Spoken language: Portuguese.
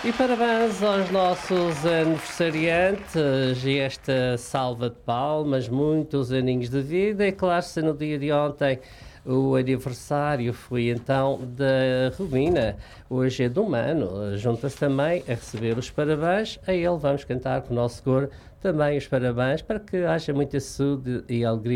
E parabéns aos nossos aniversariantes e esta salva de palmas, muitos aninhos de vida. E claro, se no dia de ontem o aniversário foi então da Romina, hoje é do Mano, junta-se também a receber os parabéns. A ele vamos cantar com o nosso coro também os parabéns para que haja muita saúde e alegria